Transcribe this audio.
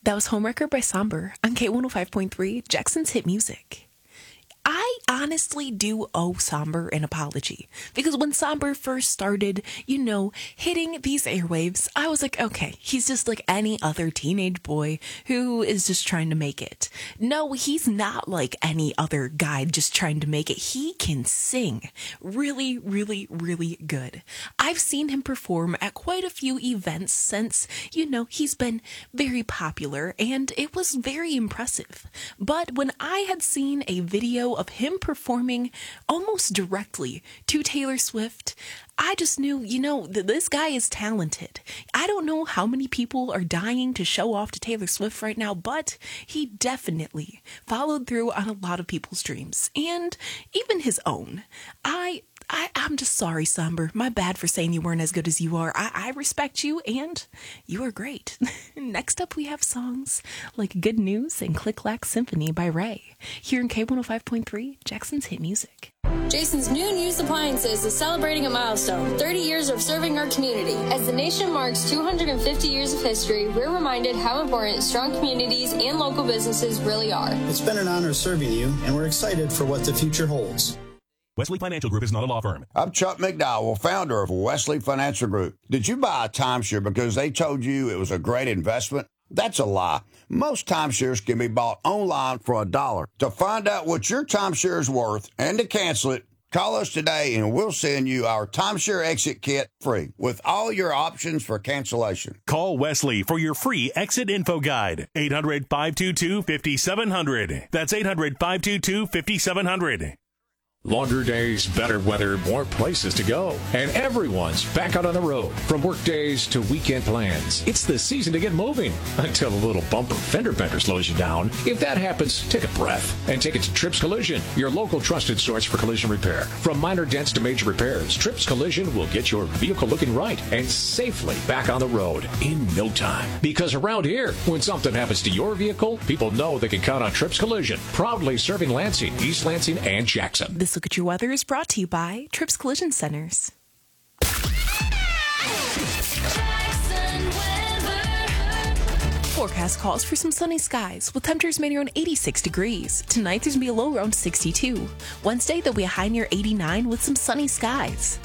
That was Homewrecker by Somber on K105.3, Jackson's Hit Music. I honestly do owe Somber an apology, because when Somber first started, hitting these airwaves, I was like, okay, he's just like any other teenage boy who is just trying to make it. No, he's not like any other guy just trying to make it. He can sing really, really, really good. I've seen him perform at quite a few events since, he's been very popular, and it was very impressive. But when I had seen a video of him performing almost directly to Taylor Swift, I just knew, that this guy is talented. I don't know how many people are dying to show off to Taylor Swift right now, but he definitely followed through on a lot of people's dreams, and even his own. I'm just sorry, Somber. My bad for saying you weren't as good as you are. I respect you, and you are great. Next up, we have songs like Good News and Click Clack Symphony by Ray, here in K105.3, Jackson's Hit Music. Jason's New and Used Appliances is celebrating a milestone, 30 years of serving our community. As the nation marks 250 years of history, we're reminded how important strong communities and local businesses really are. It's been an honor serving you, and we're excited for what the future holds. Wesley Financial Group is not a law firm. I'm Chuck McDowell, founder of Wesley Financial Group. Did you buy a timeshare because they told you it was a great investment? That's a lie. Most timeshares can be bought online for $1. To find out what your timeshare is worth and to cancel it, call us today and we'll send you our timeshare exit kit free with all your options for cancellation. Call Wesley for your free exit info guide. 800-522-5700. That's 800-522-5700. Longer days, better weather, more places to go. And everyone's back out on the road. From work days to weekend plans. It's the season to get moving. Until a little bumper fender bender slows you down. If that happens, take a breath and take it to Trips Collision, your local trusted source for collision repair. From minor dents to major repairs, Trips Collision will get your vehicle looking right and safely back on the road in no time. Because around here, when something happens to your vehicle, people know they can count on Trips Collision. Proudly serving Lansing, East Lansing, and Jackson. This Look at Your Weather is brought to you by Trips Collision Centers. Forecast calls for some sunny skies with temperatures mainly around 86 degrees. Tonight there's going to be a low around 62. Wednesday there'll be a high near 89 with some sunny skies.